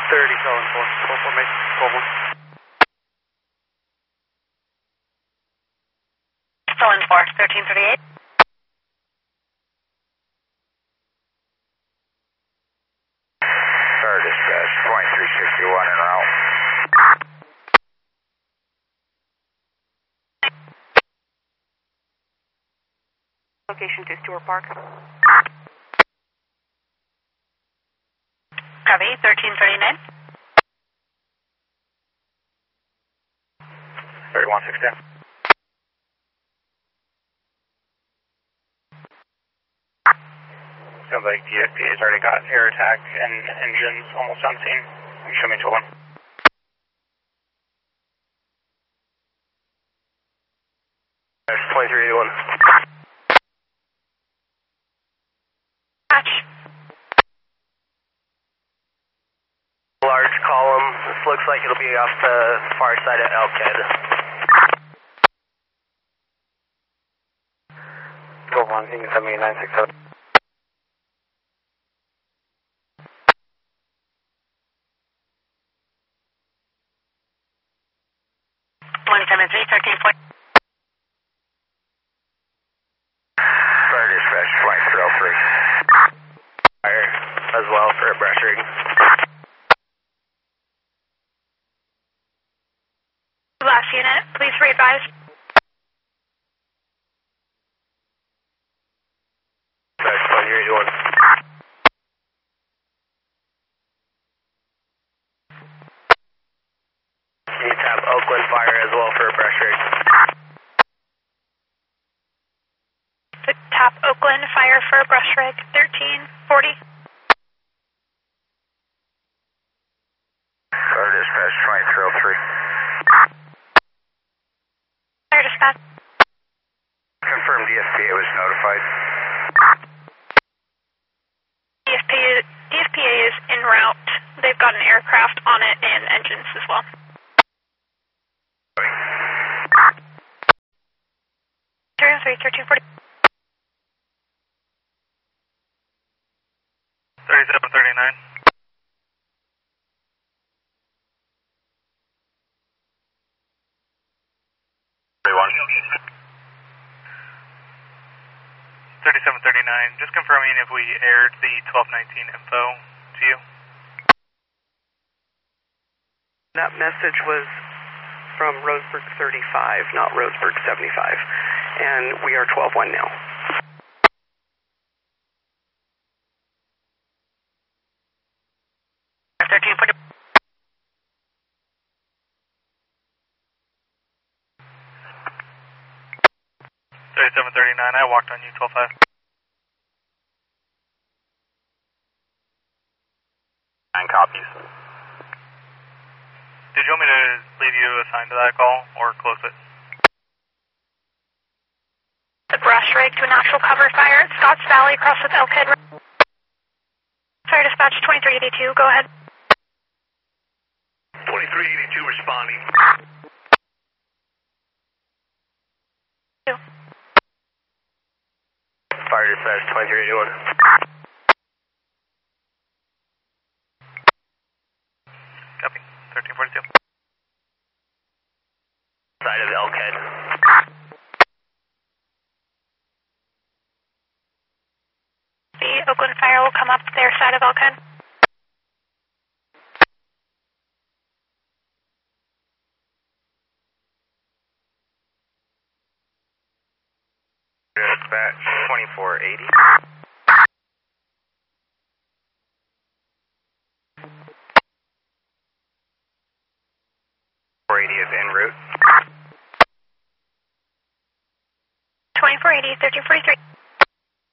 30, calling 4. Full formation, 12-1. Calling 4, 1338. Star dispatch, 2361 en route. Location 2 Stewart Park. Copy, 1339. 3160. Sounds like DSP has already got air attack and engines almost on scene. Show me 12-1. There's 2381. Hatch. Large column. This looks like it'll be off the far side of Elkhead. 12-1, King 78967. One 13 point. Star dispatch, 2303. Fire as well for a brush rig. Last unit, please re-advise. There's 2381. You need to have Oakland fire as well for a brush rig. Tap Oakland, fire for a brush rig, 1340. Star dispatch, 2303. Fire dispatch. Confirmed DSPA was notified. DSPA is en route. They've got an aircraft on it and engines as well. 1340. 3739. 3739, just confirming if we aired the 1219 info to you. That message was from Roseburg 35, not Roseburg 75, and we are 12-1 now. I walked on you, 12-5. Nine copies. Did you want me to leave you assigned to that call or close it? The brush rig to a natural cover fire at Scotts Valley across with Elkhead. Fire dispatch 2382, go ahead. 2382 responding. Fire dispatch 2381. Copy, 1342. Side of Elkhead. The Oakland fire will come up their side of Elkhead. Dispatch 2480. Is en route. 2480, 1343.